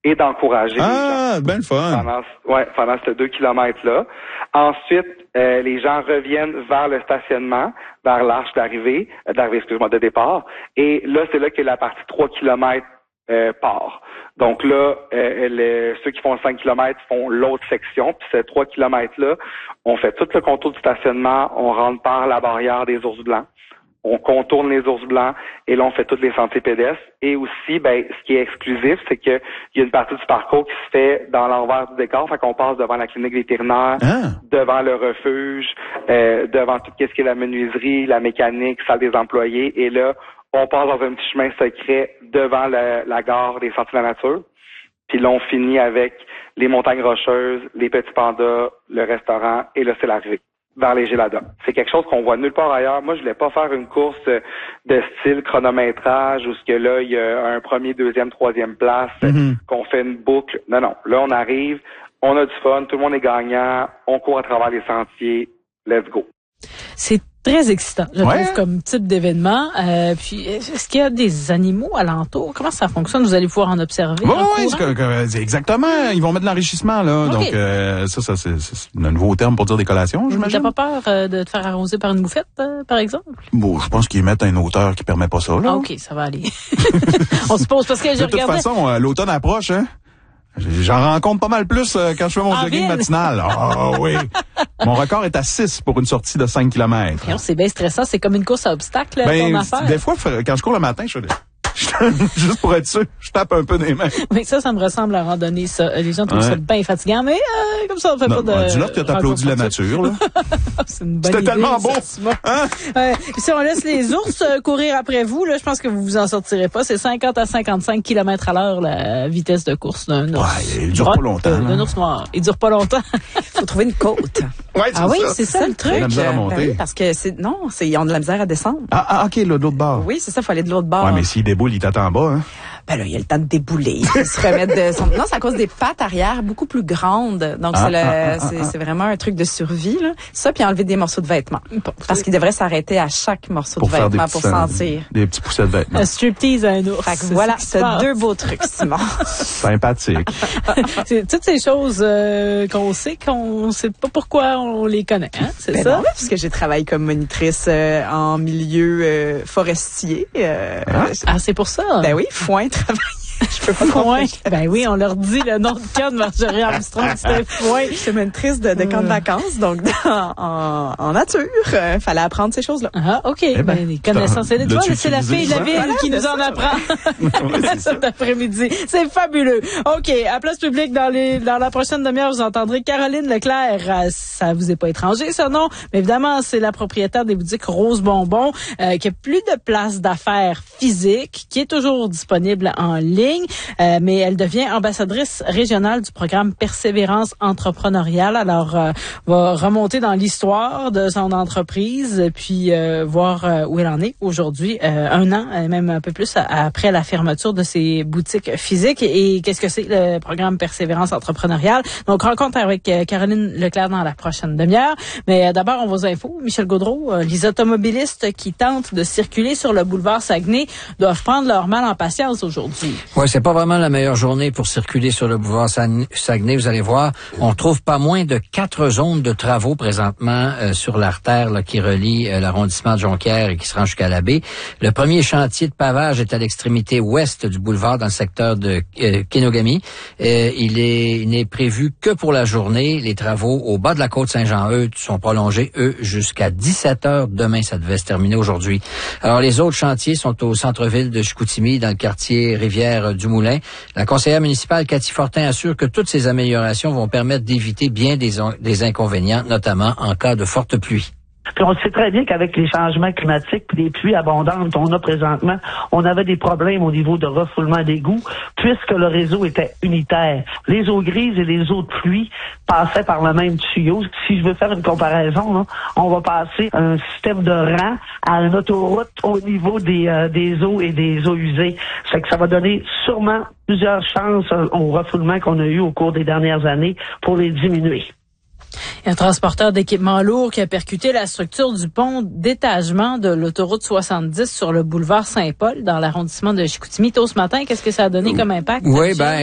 et d'encourager les gens. Ben le fun. Pendant ces 2 kilomètres-là. Ensuite, les gens reviennent vers le stationnement, vers l'arche de départ. Et là, c'est là que la partie 3 kilomètres part. Donc là, ceux qui font 5 kilomètres font l'autre section. Puis ces 3 kilomètres-là, on fait tout le contour du stationnement, on rentre par la barrière des ours blancs. On contourne les ours blancs et là, on fait tous les sentiers pédestres. Et aussi, ce qui est exclusif, c'est qu'il y a une partie du parcours qui se fait dans l'envers du décor. Fait qu'on passe devant la clinique vétérinaire, devant le refuge, devant tout ce qui est la menuiserie, la mécanique, salle des employés. Et là, on passe dans un petit chemin secret devant la gare des Sentiers de la Nature. Puis là, on finit avec les montagnes rocheuses, les petits pandas, le restaurant. Et là, c'est l'arrivée vers les Géladas. C'est quelque chose qu'on voit nulle part ailleurs. Moi, je voulais pas faire une course de style chronométrage où ce que là, il y a un premier, deuxième, troisième place, qu'on fait une boucle. Non. Là, on arrive, on a du fun, tout le monde est gagnant, on court à travers les sentiers. Let's go. C'est très excitant, je trouve, comme type d'événement. Puis, est-ce qu'il y a des animaux alentour? Comment ça fonctionne? Vous allez pouvoir en observer? Oui, c'est exactement. Ils vont mettre de l'enrichissement, là. Okay. Donc, ça, c'est un nouveau terme pour dire des collations, j'imagine. T'as pas peur de te faire arroser par une bouffette, par exemple? Bon, je pense qu'ils mettent une hauteur qui permet pas ça, là. Ah, OK, ça va aller. On se pose parce que je regardais... De toute façon, l'automne approche, hein? J'en rencontre pas mal plus quand je fais mon jogging matinal. Ah oui. Mon record est à 6 pour une sortie de 5 km. C'est bien stressant. C'est comme une course à obstacles, ton affaire. Des fois, quand je cours le matin, juste pour être sûr, je tape un peu des mains. Mais ça me ressemble à la randonnée, ça. Les gens trouvent ça bien fatigant, mais comme ça, on fait pas de... Dis-leur que t'applaudis la nature, là. C'est une bonne idée. C'était tellement beau! Hein? Si on laisse les ours courir après vous, là, je pense que vous vous en sortirez pas. C'est 50 à 55 km à l'heure, la vitesse de course d'un ours. Ouais, il dure pas longtemps. D'un ours noir. Il dure pas longtemps. Faut trouver une côte. Ouais, c'est ça le truc. De la misère à monter. Oui, parce que ils ont de la misère à descendre. OK, là, de l'autre bord. Oui, c'est ça, faut aller de l'autre bord. Ouais, mais s'il déboule, il t'attend en bas, hein. Ben là, il y a le temps de débouler. Il se remettre de son... Non, c'est à cause des pattes arrière beaucoup plus grandes. Donc, c'est vraiment un truc de survie, là. Ça, puis enlever des morceaux de vêtements. Parce qu'il devrait s'arrêter à chaque morceau de vêtement pour sentir. Des petits poussets de vêtements. Un striptease à un ours. Fait que voilà, t'as 2 beaux trucs, Simon. Sympathique. C'est toutes ces choses qu'on sait pas pourquoi on les connaît, hein? C'est ça? Non, parce que j'ai travaillé comme monitrice en milieu forestier. C'est pour ça? Ben oui, foin, travailler. Je peux pas Foin. Ben oui, on leur dit le nom de camp de Marjorie Armstrong, c'était Foin. Je suis monitrice de camp de vacances, donc en nature. Fallait apprendre ces choses-là. Ah, OK. Les connaissances. C'est la fille de la ville qui nous en apprend cet après-midi. C'est fabuleux. OK. À Place Publique, dans la prochaine demi-heure, vous entendrez Caroline Leclerc. Ça vous est pas étranger, ce nom. Mais évidemment, c'est la propriétaire des boutiques Rose Bonbon, qui a plus de place d'affaires physique, qui est toujours disponible en ligne. Mais elle devient ambassadrice régionale du programme Persévérance entrepreneuriale. Alors, va remonter dans l'histoire de son entreprise, puis voir où elle en est aujourd'hui, 1 an, même un peu plus après la fermeture de ses boutiques physiques. Et qu'est-ce que c'est le programme Persévérance entrepreneuriale? Donc, rencontre avec Caroline Leclerc dans la prochaine demi-heure. Mais d'abord, on vos infos. Michel Gaudreault, les automobilistes qui tentent de circuler sur le boulevard Saguenay doivent prendre leur mal en patience aujourd'hui. Ouais, c'est pas vraiment la meilleure journée pour circuler sur le boulevard Saguenay. Vous allez voir, on trouve pas moins de 4 zones de travaux présentement sur l'artère qui relie l'arrondissement de Jonquière et qui se rend jusqu'à la baie. Le premier chantier de pavage est à l'extrémité ouest du boulevard dans le secteur de Kenogami. Il n'est prévu que pour la journée. Les travaux au bas de la côte Saint-Jean, sont prolongés, jusqu'à 17h demain. Ça devait se terminer aujourd'hui. Alors, les autres chantiers sont au centre-ville de Chicoutimi, dans le quartier Rivière-du-Moulin. La conseillère municipale Cathy Fortin assure que toutes ces améliorations vont permettre d'éviter bien des inconvénients, notamment en cas de forte pluie. Puis on sait très bien qu'avec les changements climatiques et les pluies abondantes qu'on a présentement, on avait des problèmes au niveau de refoulement d'égouts, puisque le réseau était unitaire. Les eaux grises et les eaux de pluie passaient par le même tuyau. Si je veux faire une comparaison, là, on va passer un système de rang à une autoroute au niveau des eaux et des eaux usées. Ça fait que ça va donner sûrement plusieurs chances au refoulement qu'on a eu au cours des dernières années pour les diminuer. Il y a un transporteur d'équipements lourds qui a percuté la structure du pont d'étagement de l'autoroute 70 sur le boulevard Saint-Paul dans l'arrondissement de Chicoutimi. Tôt ce matin, qu'est-ce que ça a donné comme impact? Oui,